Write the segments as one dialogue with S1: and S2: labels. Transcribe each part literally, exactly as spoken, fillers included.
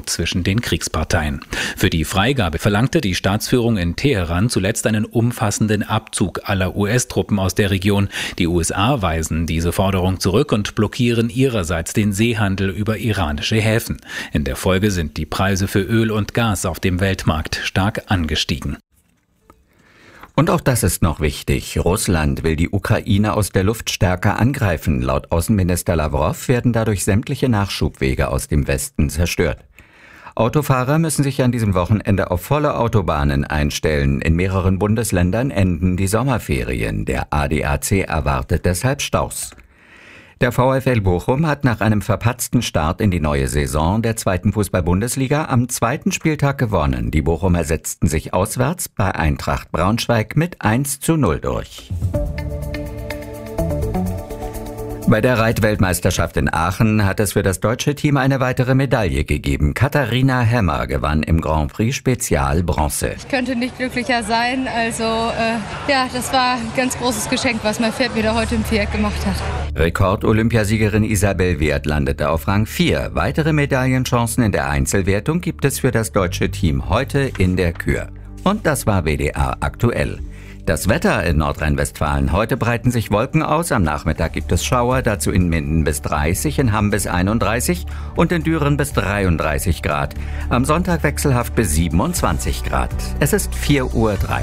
S1: zwischen den Kriegsparteien. Für die Freigabe verlangte die Staatsführung in Teheran zuletzt einen umfassenden Abzug aller U S-Truppen aus der Region. Die U S A weisen diese Forderung zurück und blockieren ihrerseits den Seehandel über iranische Häfen. In der Folge sind die Preise für Öl und Gas auf dem Weltmarkt stark angestiegen.
S2: Und auch das ist noch wichtig. Russland will die Ukraine aus der Luft stärker angreifen. Laut Außenminister Lawrow werden dadurch sämtliche Nachschubwege aus dem Westen zerstört. Autofahrer müssen sich an diesem Wochenende auf volle Autobahnen einstellen. In mehreren Bundesländern enden die Sommerferien. Der A D A C erwartet deshalb Staus. Der VfL Bochum hat nach einem verpatzten Start in die neue Saison der zweiten Fußball-Bundesliga am zweiten Spieltag gewonnen. Die Bochumer setzten sich auswärts bei Eintracht Braunschweig mit eins zu null durch. Bei der Reitweltmeisterschaft in Aachen hat es für das deutsche Team eine weitere Medaille gegeben. Katharina Hemmer gewann im Grand Prix Spezial Bronze.
S3: Ich könnte nicht glücklicher sein. Also äh, ja, das war ein ganz großes Geschenk, was mein Pferd mir da heute im Viereck gemacht hat.
S2: Rekord-Olympiasiegerin Isabel Wert landete auf Rang vier. Weitere Medaillenchancen in der Einzelwertung gibt es für das deutsche Team heute in der Kür. Und das war W D R aktuell. Das Wetter in Nordrhein-Westfalen. Heute breiten sich Wolken aus. Am Nachmittag gibt es Schauer, dazu in Minden bis dreißig, in Hamm bis einunddreißig und in Düren bis dreiunddreißig Grad. Am Sonntag wechselhaft bis siebenundzwanzig Grad. Es ist vier Uhr drei.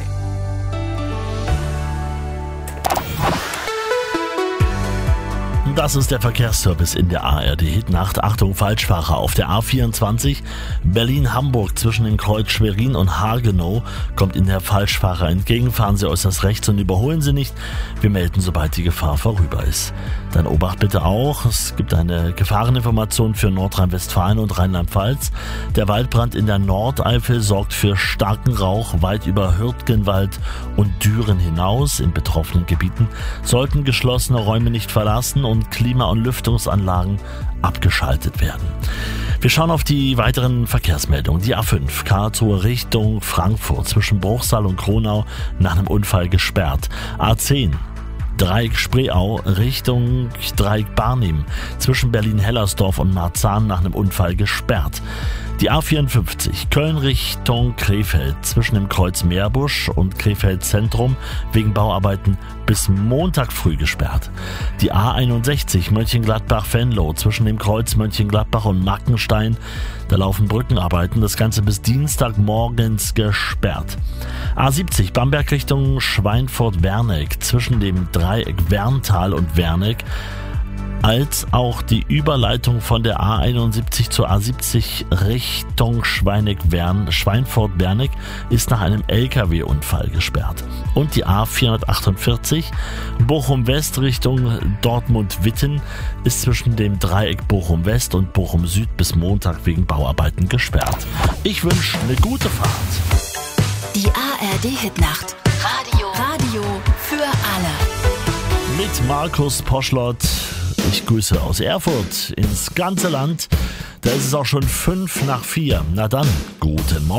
S4: Das ist der Verkehrsservice in der A R D Hitnacht. Achtung, Falschfahrer auf der A vierundzwanzig Berlin-Hamburg zwischen dem Kreuz Schwerin und Hagenow kommt Ihnen der Falschfahrer entgegen. Fahren Sie äußerst rechts und überholen Sie nicht. Wir melden, sobald die Gefahr vorüber ist. Dann Obacht bitte auch, es gibt eine Gefahreninformation für Nordrhein-Westfalen und Rheinland-Pfalz. Der Waldbrand in der Nordeifel sorgt für starken Rauch weit über Hürtgenwald und Düren hinaus. In betroffenen Gebieten sollten geschlossene Räume nicht verlassen und Klima- und Lüftungsanlagen abgeschaltet werden. Wir schauen auf die weiteren Verkehrsmeldungen. Die A fünf Karlsruhe Richtung Frankfurt zwischen Bruchsal und Kronau nach einem Unfall gesperrt. A zehn Dreieck Spreeau Richtung Dreieck Barnim zwischen Berlin-Hellersdorf und Marzahn nach einem Unfall gesperrt. Die A vierundfünfzig Köln Richtung Krefeld zwischen dem Kreuz Meerbusch und Krefeld Zentrum wegen Bauarbeiten bis Montag früh gesperrt. Die A einundsechzig Mönchengladbach-Venlo zwischen dem Kreuz Mönchengladbach und Mackenstein, da laufen Brückenarbeiten, das Ganze bis Dienstag morgens gesperrt. A siebzig Bamberg Richtung Schweinfurt-Werneck zwischen dem Dreieck Werntal und Werneck, als auch die Überleitung von der A einundsiebzig zur A siebzig Richtung Schweinfurt-Werneck ist nach einem L K W-Unfall gesperrt. Und die A vierhundertachtundvierzig Bochum-West Richtung Dortmund-Witten ist zwischen dem Dreieck Bochum-West und Bochum-Süd bis Montag wegen Bauarbeiten gesperrt. Ich wünsche eine gute Fahrt.
S5: Die A R D-Hitnacht. Radio. Radio für alle.
S4: Mit Markus Poschlott. Ich grüße aus Erfurt ins ganze Land. Da ist es auch schon fünf nach vier. Na dann, guten Morgen.